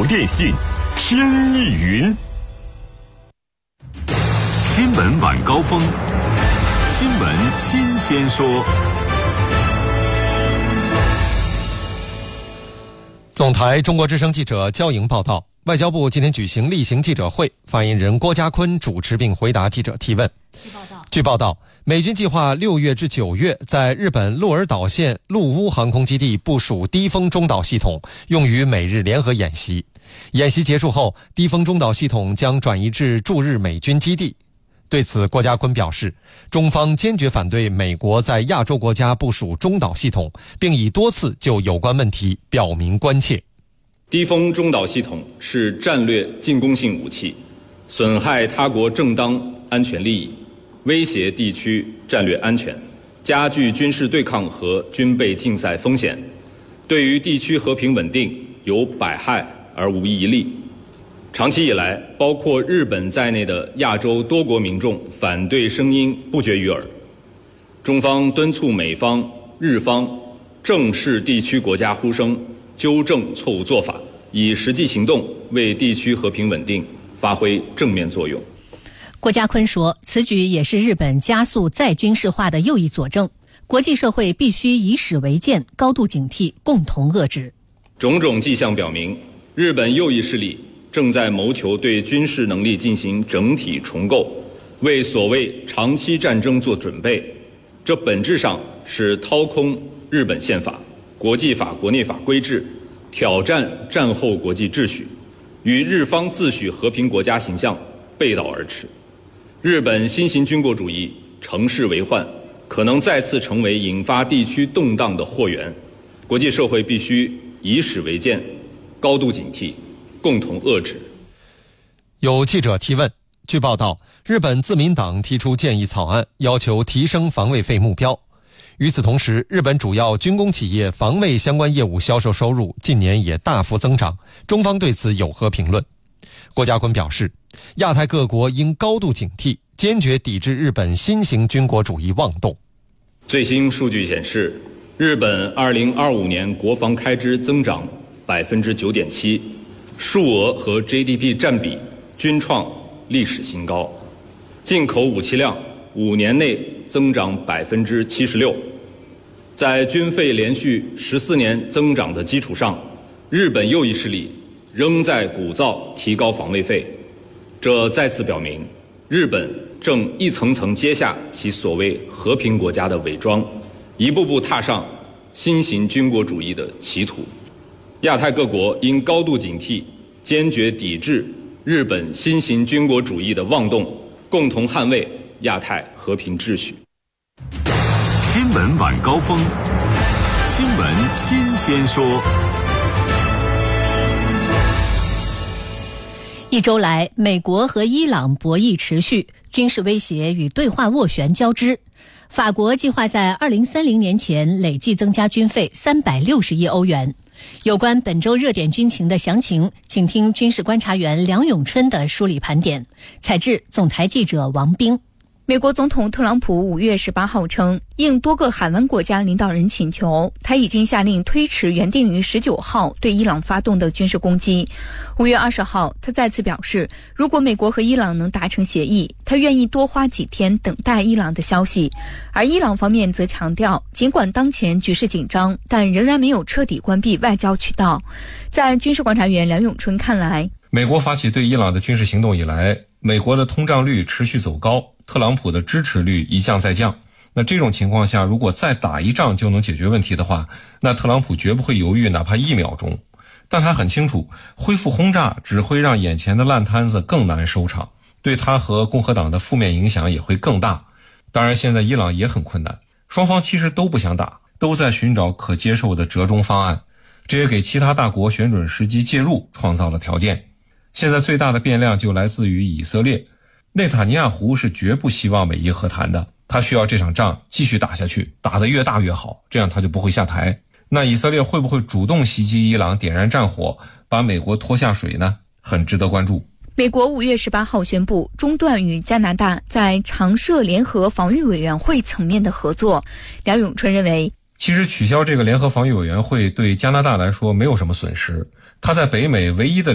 电信，天意云。新闻晚高峰，新闻新鲜说。 总台中国之声记者焦莹报道，外交部今天举行例行记者会，发言人郭家坤主持并回答记者提问。据报道，美军计划6月至9月在日本鹿儿岛县陆乌航空基地部署低风中导系统，用于美日联合演习。演习结束后，低风中导系统将转移至驻日美军基地。对此，郭家坤表示，中方坚决反对美国在亚洲国家部署中导系统，并已多次就有关问题表明关切。 低风中导系统是战略进攻性武器，损害他国正当安全利益，威胁地区战略安全，加剧军事对抗和军备竞赛风险，对于地区和平稳定有百害而无一利。长期以来，包括日本在内的亚洲多国民众反对声音不绝于耳。中方敦促美方、日方正视地区国家呼声，纠正错误做法，以实际行动为地区和平稳定发挥正面作用。 郭家坤说，此举也是日本加速再军事化的又一佐证，国际社会必须以史为鉴，高度警惕，共同遏制。 种种迹象表明，日本右翼势力正在谋求对军事能力进行整体重构，为所谓长期战争做准备。这本质上是掏空日本宪法、国际法、国内法规制，挑战战后国际秩序，与日方自诩和平国家形象背道而驰。日本新型军国主义乘势为患，可能再次成为引发地区动荡的祸源。国际社会必须以史为鉴，高度警惕，共同遏制。 有记者提问，据报道，日本自民党提出建议草案，要求提升防卫费目标。与此同时，日本主要军工企业防卫相关业务销售收入近年也大幅增长，中方对此有何评论？郭家坤表示，亚太各国应高度警惕，坚决抵制日本新型军国主义妄动。 最新数据显示，日本2025年国防开支增长9.7%，数额和 GDP 占比均创历史新高，进口武器量5年内增长76%。在军费连续14年增长的基础上，日本右翼势力仍在鼓噪提高防卫费，这再次表明，日本正一层层揭下其所谓和平国家的伪装，一步步踏上新型军国主义的歧途。亚太各国应高度警惕，坚决抵制日本新型军国主义的妄动，共同捍卫亚太和平秩序。 新闻晚高峰，新闻新鲜说。 一周来，美国和伊朗博弈持续，军事威胁与对话斡旋交织。法国计划在2030年前累计增加军费360亿欧元。有关本周热点军情的详情，请听军事观察员梁永春的梳理盘点。采制总台记者王冰。 美国总统特朗普5月18号称，应多个海湾国家领导人请求，他已经下令推迟原定于19号对伊朗发动的军事攻击。5月20号，他再次表示，如果美国和伊朗能达成协议，他愿意多花几天等待伊朗的消息。而伊朗方面则强调，尽管当前局势紧张，但仍然没有彻底关闭外交渠道。在军事观察员梁永春看来， 美国发起对伊朗的军事行动以来，美国的通胀率持续走高，特朗普的支持率一降再降。那这种情况下，如果再打一仗就能解决问题的话，那特朗普绝不会犹豫哪怕1秒钟。但他很清楚，恢复轰炸只会让眼前的烂摊子更难收场，对他和共和党的负面影响也会更大。当然，现在伊朗也很困难，双方其实都不想打，都在寻找可接受的折中方案，这也给其他大国选准时机介入创造了条件。现在最大的变量就来自于以色列，内塔尼亚胡是绝不希望美伊和谈的，他需要这场仗继续打下去，打得越大越好，这样他就不会下台。那以色列会不会主动袭击伊朗，点燃战火，把美国拖下水呢？很值得关注。 美国5月18号宣布中断与加拿大在常设联合防御委员会层面的合作。梁永春认为， 其实取消这个联合防御委员会对加拿大来说没有什么损失，它在北美唯一的